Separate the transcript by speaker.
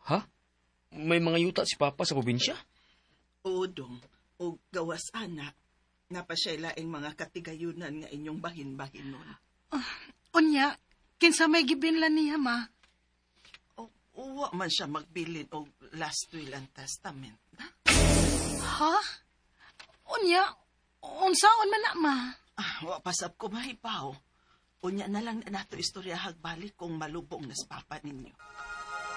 Speaker 1: Ha? May mga yuta si Papa sa probinsya?
Speaker 2: Oo, Dong. O gawas anak. Napasyailaing mga katigayunan nga inyong bahin-bahin nun.
Speaker 3: Unya, kinsa may gibinlan niya, ma?
Speaker 2: O uwa man siya magbilin og last will and testament, na?
Speaker 3: Ha? Unya, unsaon man na, ma?
Speaker 2: Wa pasab ko mahibaw. Unya na lang na nato istorya hagbalik kung malubong na sa papa ninyo.